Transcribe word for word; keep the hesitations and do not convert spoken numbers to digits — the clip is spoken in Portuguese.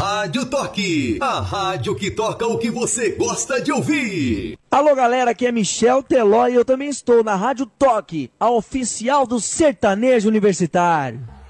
Rádio Toque, a rádio que toca o que você gosta de ouvir. Alô galera, aqui é Michel Teló e eu também estou na Rádio Toque, a oficial do sertanejo universitário.